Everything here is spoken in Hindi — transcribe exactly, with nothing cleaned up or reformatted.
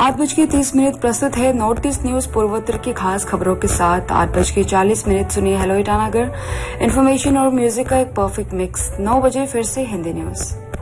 आठ बज के तीस मिनट प्रस्तुत है नॉर्थ ईस्ट न्यूज पूर्वोत्तर की खास खबरों के साथ। आठ बज के चालीस मिनट सुनिए हेलो ईटानगर, इन्फॉर्मेशन और म्यूजिक का एक परफेक्ट मिक्स। नौ बजे फिर से हिंदी न्यूज।